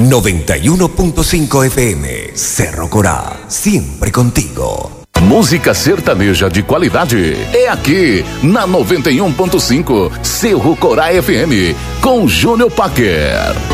91.5 FM, Cerro Corá, sempre contigo. Música sertaneja de qualidade é aqui na 91.5 Cerro Corá FM com Júnior Paquer.